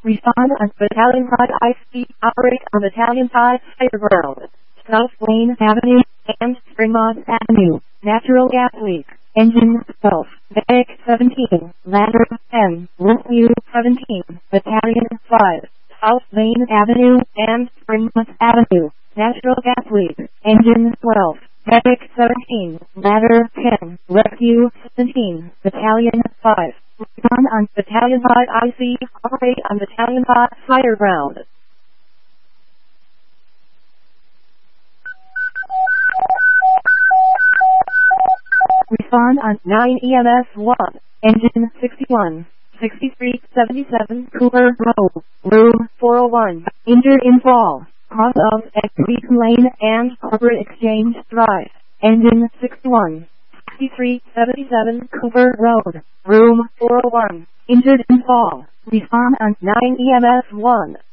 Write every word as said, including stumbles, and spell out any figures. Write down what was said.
Respond on Battalion five I C. Operate on Battalion five Fireground. South Lane Avenue and Springmont Avenue. Natural gas leak. Engine twelve. Medic seventeen. Ladder ten. Rescue seventeen. Battalion five. South Lane Avenue and Springmont Avenue. Natural gas leak. Engine twelve. Medic seventeen. Ladder ten. Rescue seventeen. Battalion five. Respond on Battalion five I C. Operate on Battalion five Fireground. Respond on nine E M S one. Engine sixty-one. sixty-three seventy-seven Cooper Road. Room four oh one. Injured in fall. Cause of at Beacon Lane and Corporate Exchange Drive. Engine sixty-one. sixty-three seventy-seven Cooper Road. Room four oh one. Injured in fall. Respond on nine E M S one.